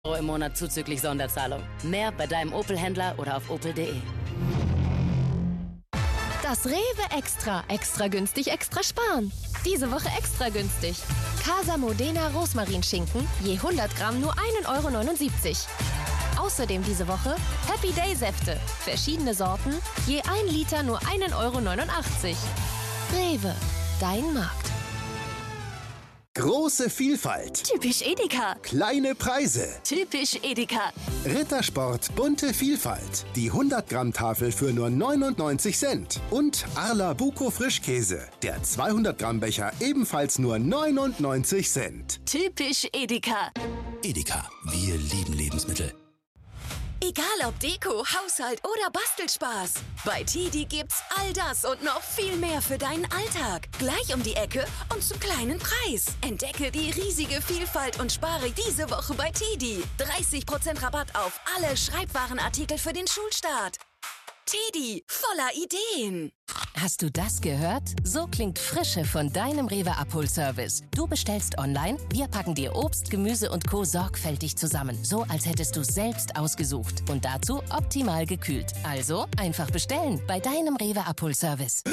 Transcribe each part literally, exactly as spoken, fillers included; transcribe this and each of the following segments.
Euro im Monat zuzüglich Sonderzahlung. Mehr bei deinem Opel-Händler oder auf opel punkt de. Das Rewe Extra. Extra günstig, extra sparen. Diese Woche extra günstig. Casa Modena Rosmarinschinken, je hundert Gramm nur ein Euro neunundsiebzig. Außerdem diese Woche Happy Day Säfte. Verschiedene Sorten, je ein Liter nur ein Euro neunundachtzig. Rewe, dein Markt. Große Vielfalt. Typisch Edeka. Kleine Preise. Typisch Edeka. Rittersport bunte Vielfalt. Die hundert Gramm Tafel für nur neunundneunzig Cent. Und Arla Buko Frischkäse. Der zweihundert Gramm Becher ebenfalls nur neunundneunzig Cent. Typisch Edeka. Edeka, wir lieben Lebensmittel. Egal ob Deko, Haushalt oder Bastelspaß. Bei Tidi gibt's all das und noch viel mehr für deinen Alltag. Gleich um die Ecke und zum kleinen Preis. Entdecke die riesige Vielfalt und spare diese Woche bei Tidi. dreißig Prozent Rabatt auf alle Schreibwarenartikel für den Schulstart. Tidi, voller Ideen. Hast du das gehört? So klingt Frische von deinem Rewe Abholservice. Du bestellst online, wir packen dir Obst, Gemüse und Co. sorgfältig zusammen. So, als hättest du es selbst ausgesucht. Und dazu optimal gekühlt. Also einfach bestellen bei deinem Rewe Abholservice.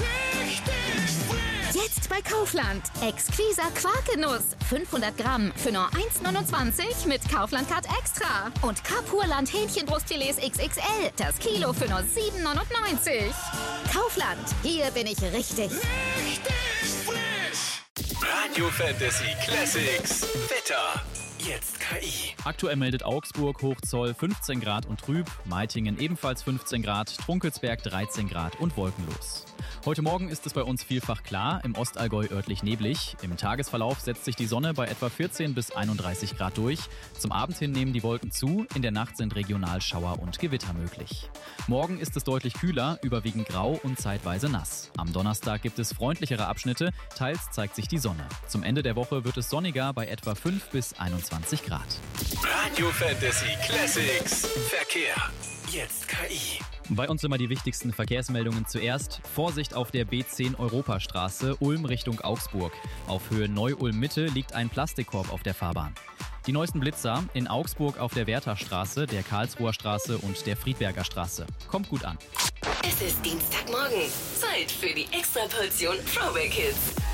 Jetzt bei Kaufland. Exquiser Quarkenuss. fünfhundert Gramm für nur eins neunundzwanzig mit Kaufland-Card Extra. Und Kapurland Hähnchenbrustfilets X X L. Das Kilo für nur sieben neunundneunzig. Kaufland. Hier bin ich richtig. Richtig frisch. Radio Fantasy Classics. Wetter. Jetzt K I. Aktuell meldet Augsburg Hochzoll fünfzehn Grad und trüb, Meitingen ebenfalls fünfzehn Grad, Trunkelsberg dreizehn Grad und wolkenlos. Heute Morgen ist es bei uns vielfach klar, im Ostallgäu örtlich neblig. Im Tagesverlauf setzt sich die Sonne bei etwa vierzehn bis einunddreißig Grad durch. Zum Abend hin nehmen die Wolken zu, in der Nacht sind regional Schauer und Gewitter möglich. Morgen ist es deutlich kühler, überwiegend grau und zeitweise nass. Am Donnerstag gibt es freundlichere Abschnitte, teils zeigt sich die Sonne. Zum Ende der Woche wird es sonniger bei etwa fünf bis einundzwanzig Grad. Radio Fantasy Classics. Verkehr. Jetzt K I. Bei uns immer die wichtigsten Verkehrsmeldungen zuerst. Vorsicht auf der B zehn Europastraße, Ulm Richtung Augsburg. Auf Höhe Neu-Ulm-Mitte liegt ein Plastikkorb auf der Fahrbahn. Die neuesten Blitzer in Augsburg auf der Wertherstraße, der Karlsruher Straße und der Friedberger Straße. Kommt gut an. Es ist Dienstagmorgen. Zeit für die Extraportion Throwback Hits.